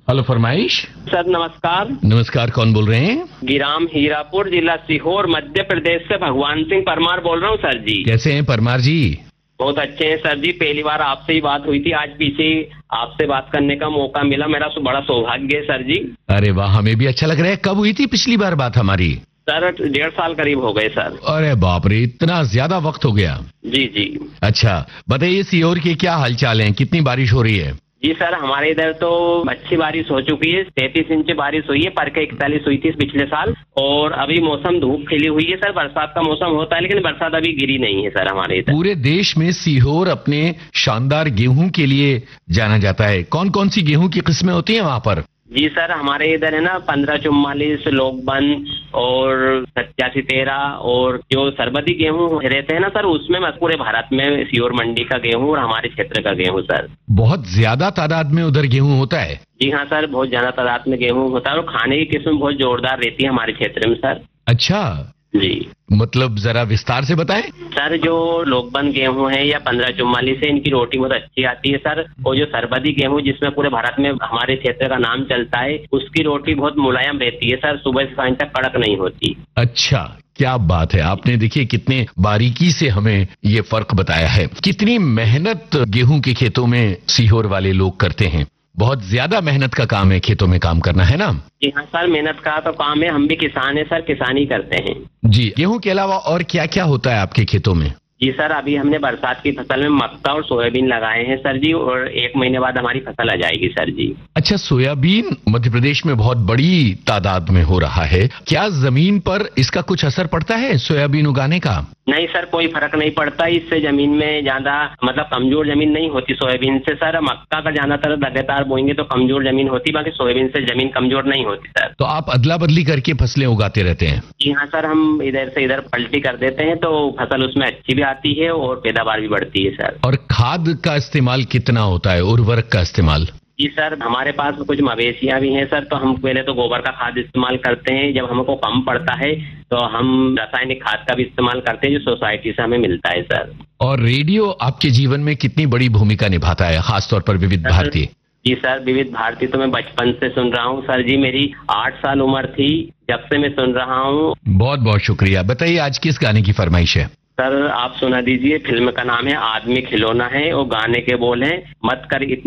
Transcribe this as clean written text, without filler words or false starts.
Hello फरमाइश। Sir नमस्कार। नमस्कार, कौन बोल रहे हैं? गिराम हीरापुर, जिला सीहोर, मध्य प्रदेश से भगवान सिंह परमार बोल रहा हूँ सर जी। कैसे हैं परमार जी? बहुत अच्छे हैं सर जी। पहली बार आपसे ही बात हुई थी, आज पीछे आपसे बात करने का मौका मिला, मेरा बड़ा सौभाग्य है सर जी। अरे वाह, हमें भी अच्छा लग रहा है। कब हुई थी पिछली बार बात हमारी? सर 1.5 साल करीब हो गए सर। अरे बाप रे, इतना ज्यादा वक्त हो गया। जी जी। अच्छा बताइए, सीहोर के क्या हालचाल हैं? कितनी बारिश हो रही है? जी सर, हमारे इधर तो अच्छी बारिश हो चुकी है। 33 इंच बारिश हुई है, पर के 41 हुई थी पिछले साल। और अभी मौसम धूप खिली हुई है सर, बरसात का मौसम होता है लेकिन बरसात अभी गिरी नहीं है सर हमारे इधर। पूरे देश में सीहोर अपने शानदार गेहूं के लिए जाना जाता है। कौन कौन सी गेहूं की किस्में होती हैं वहाँ पर? जी सर, हमारे इधर है ना 1544, लोकबन और 8713 और जो सरबती गेहूं रहते हैं ना सर, उसमें पूरे भारत में सीहोर मंडी का गेहूं और हमारे क्षेत्र का गेहूं सर। बहुत ज्यादा तादाद में उधर गेहूं होता है? जी हाँ सर, बहुत ज्यादा तादाद में गेहूं होता है और खाने की किस्म बहुत जोरदार रहती है हमारे क्षेत्र में सर। अच्छा जी, मतलब जरा विस्तार से बताएं। सर जो लोकबन गेहूं है या 1544 है, इनकी रोटी बहुत अच्छी आती है सर। और जो सरबती गेहूं जिसमें पूरे भारत में हमारे क्षेत्र का नाम चलता है, उसकी रोटी बहुत मुलायम रहती है सर, सुबह से सांझ तक कड़क नहीं होती। अच्छा, क्या बात है। आपने देखिए कितने बारीकी से हमें ये फर्क बताया है। कितनी मेहनत गेहूं के खेतों में सीहोर वाले लोग करते हैं। बहुत ज्यादा मेहनत का काम है खेतों में काम करना, है ना? जी हाँ सर, मेहनत का तो काम है। हम भी किसान है सर, किसानी करते हैं। जी, गेहूं के अलावा और क्या क्या होता है आपके खेतों में? जी सर, अभी हमने बरसात की फसल में मक्का और सोयाबीन लगाए हैं सर जी, और 1 महीने बाद हमारी फसल आ जाएगी सर जी। अच्छा, सोयाबीन मध्य प्रदेश में बहुत बड़ी तादाद में हो रहा है। क्या जमीन पर इसका कुछ असर पड़ता है सोयाबीन उगाने का? नहीं सर, कोई फर्क नहीं पड़ता। इससे जमीन में ज्यादा मतलब कमजोर जमीन नहीं होती सोयाबीन से सर। मक्का का ज्यादातर लगातार बोएंगे तो कमजोर जमीन होती, बाकी सोयाबीन से जमीन कमजोर नहीं होती सर। तो आप अदला बदली करके फसलें उगाते रहते हैं? जी हाँ सर, हम इधर से इधर पलटी कर देते हैं तो फसल उसमें अच्छी भी आती है और पैदावार भी बढ़ती है सर। और खाद का इस्तेमाल कितना होता है, उर्वरक का इस्तेमाल? जी सर, हमारे पास कुछ मवेशियां भी हैं सर, तो हम पहले तो गोबर का खाद इस्तेमाल करते हैं। जब हमको कम पड़ता है तो हम रासायनिक खाद का भी इस्तेमाल करते हैं, जो सोसाइटी से हमें मिलता है सर। और रेडियो आपके जीवन में कितनी बड़ी भूमिका निभाता है, खासतौर पर विविध भारती? जी सर, विविध भारती तो मैं बचपन से सुन रहा हूँ सर जी। मेरी 8 साल उम्र थी जब से मैं सुन रहा हूँ। बहुत बहुत शुक्रिया। बताइए आज किस गाने की फरमाइश है? सर आप सुना दीजिए, फिल्म का नाम है आदमी खिलौना है और गाने के बोल हैं, मत कर इतना